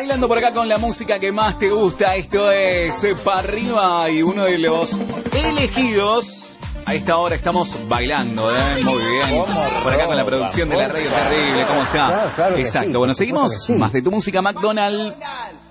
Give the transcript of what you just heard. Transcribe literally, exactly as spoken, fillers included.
bailando por acá con la música que más te gusta. Esto es eh, Pa' Arriba y uno de los elegidos. A esta hora estamos bailando, ¿eh? Muy bien. Por acá con la producción de la radio terrible. ¿Cómo está? Claro, claro que Exacto. sí, Bueno, por supuesto seguimos. que sí. Más de tu música, McDonald's.